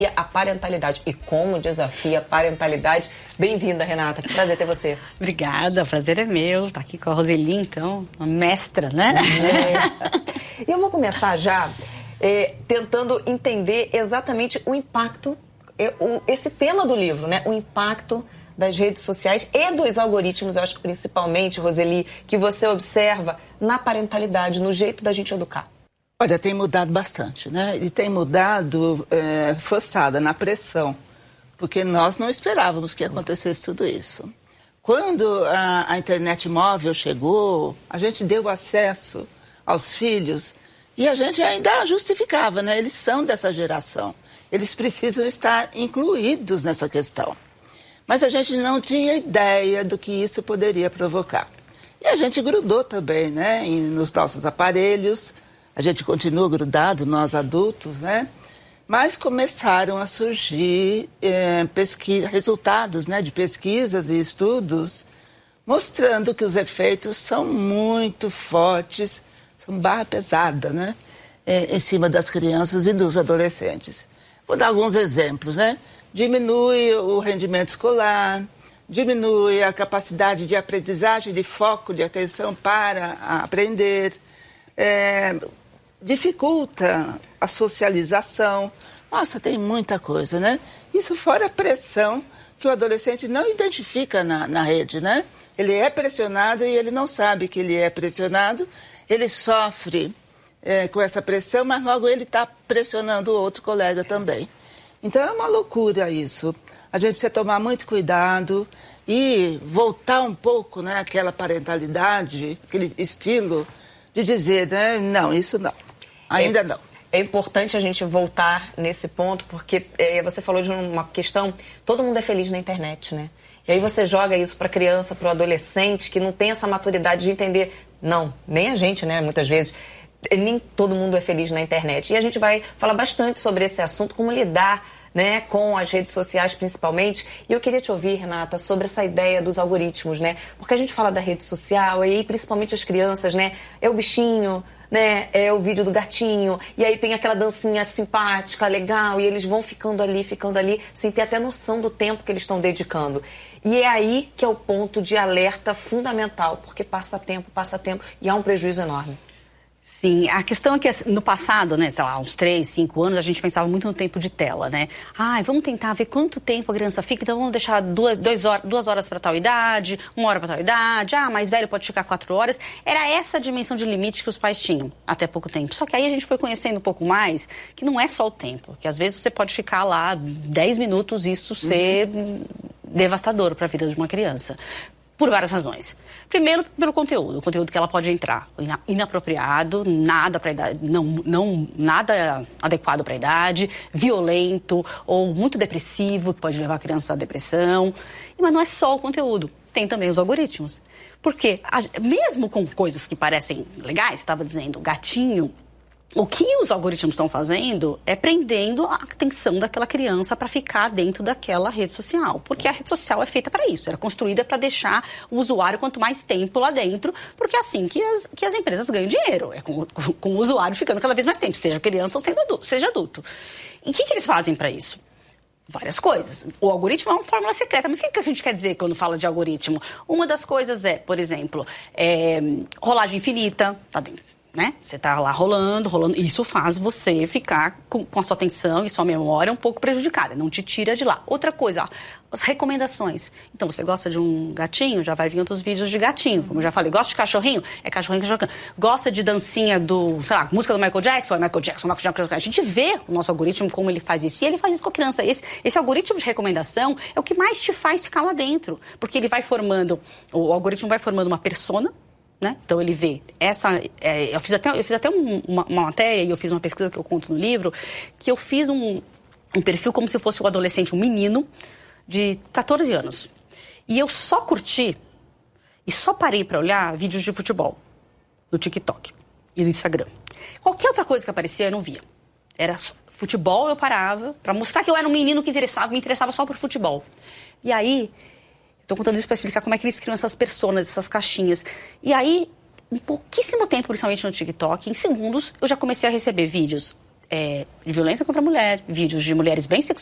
a parentalidade e como desafia a parentalidade. Bem-vinda, Renata, que prazer ter você. Obrigada, o prazer é meu, estar aqui com a Roseli, então, uma mestra, né? Eu vou começar já tentando entender exatamente o impacto, esse tema do livro, né? O impacto das redes sociais e dos algoritmos, eu acho que principalmente, Roseli, que você observa na parentalidade, no jeito da gente educar. Olha, tem mudado bastante, né? E tem mudado forçada na pressão, porque nós não esperávamos que acontecesse tudo isso. Quando a internet móvel chegou, a gente deu acesso aos filhos e a gente ainda justificava, né? Eles são dessa geração, eles precisam estar incluídos nessa questão. Mas a gente não tinha ideia do que isso poderia provocar. E a gente grudou também, né? Nos nossos aparelhos. A gente continua grudado, nós adultos, né? Mas começaram a surgir resultados, né, de pesquisas e estudos mostrando que os efeitos são muito fortes, são barra pesada, né? Em cima das crianças e dos adolescentes. Vou dar alguns exemplos, né? Diminui o rendimento escolar, diminui a capacidade de aprendizagem, de foco, de atenção para aprender, dificulta a socialização. Nossa, tem muita coisa, né? Isso fora a pressão que o adolescente não identifica na rede, né? Ele é pressionado e ele não sabe que ele é pressionado. Ele sofre com essa pressão, mas logo ele está pressionando o outro colega também. Então é uma loucura isso. A gente precisa tomar muito cuidado e voltar um pouco, né, àquela parentalidade, aquele estilo de dizer, né, não, isso não, ainda não. É importante a gente voltar nesse ponto, porque você falou de uma questão, todo mundo é feliz na internet, né? E aí você joga isso para a criança, para o adolescente, que não tem essa maturidade de entender, não, nem a gente, né, muitas vezes, nem todo mundo é feliz na internet. E a gente vai falar bastante sobre esse assunto, como lidar, né, com as redes sociais principalmente. E eu queria te ouvir, Renata, sobre essa ideia dos algoritmos, né? Porque a gente fala da rede social, e aí principalmente as crianças, né? É o bichinho, né? É o vídeo do gatinho, e aí tem aquela dancinha simpática, legal, e eles vão ficando ali, sem ter até noção do tempo que eles estão dedicando. E é aí que é o ponto de alerta fundamental, porque passa tempo, e há um prejuízo enorme. Sim, a questão é que no passado, né, sei lá, uns 3, 5 anos, a gente pensava muito no tempo de tela, né? Vamos tentar ver quanto tempo a criança fica, então vamos deixar 2 horas para tal idade, 1 hora para tal idade, mais velho pode ficar 4 horas. Era essa a dimensão de limite que os pais tinham até pouco tempo. Só que aí a gente foi conhecendo um pouco mais que não é só o tempo, que às vezes você pode ficar lá 10 minutos e isso ser devastador para a vida de uma criança. Por várias razões. Primeiro, pelo conteúdo. O conteúdo que ela pode entrar. Inapropriado, nada para idade, nada adequado para a idade, violento ou muito depressivo, que pode levar a criança à depressão. Mas não é só o conteúdo. Tem também os algoritmos. Porque, mesmo com coisas que parecem legais, estava dizendo, gatinho, o que os algoritmos estão fazendo é prendendo a atenção daquela criança para ficar dentro daquela rede social. Porque a rede social é feita para isso, era construída para deixar o usuário quanto mais tempo lá dentro, porque é assim que as empresas ganham dinheiro, é com o usuário ficando cada vez mais tempo, seja criança ou seja adulto. E o que eles fazem para isso? Várias coisas. O algoritmo é uma fórmula secreta, mas o que a gente quer dizer quando fala de algoritmo? Uma das coisas é, por exemplo, rolagem infinita, tá dentro. Né? Você está lá rolando, isso faz você ficar com a sua atenção e sua memória um pouco prejudicada, não te tira de lá. Outra coisa, as recomendações. Então, você gosta de um gatinho, já vai vir outros vídeos de gatinho, como eu já falei. Gosta de cachorrinho? É cachorrinho que joga. Gosta de dancinha música do Michael Jackson? É Michael Jackson. A gente vê o nosso algoritmo como ele faz isso, e ele faz isso com a criança. Esse algoritmo de recomendação é o que mais te faz ficar lá dentro, porque ele vai formando, o algoritmo vai formando uma persona, né? Então ele vê eu fiz até uma matéria e eu fiz uma pesquisa que eu conto no livro, que eu fiz um perfil como se fosse um adolescente, um menino de 14 anos. E eu só curti e só parei para olhar vídeos de futebol no TikTok e no Instagram. Qualquer outra coisa que aparecia eu não via. Era futebol, eu parava para mostrar que eu era um menino que me interessava só por futebol. E aí estou contando isso para explicar como é que eles criam essas personas, essas caixinhas. E aí, em pouquíssimo tempo, principalmente no TikTok, em segundos, eu já comecei a receber vídeos de violência contra a mulher, vídeos de mulheres bem